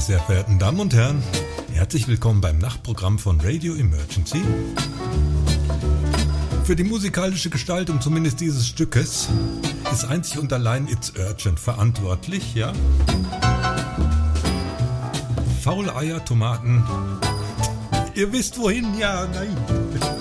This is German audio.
sehr verehrten Damen und Herren, herzlich willkommen beim Nachtprogramm von Radio Emergency. Für die musikalische Gestaltung zumindest dieses Stückes ist einzig und allein It's Urgent verantwortlich, ja? Faule Eier, Tomaten, ihr wisst wohin, ja, nein.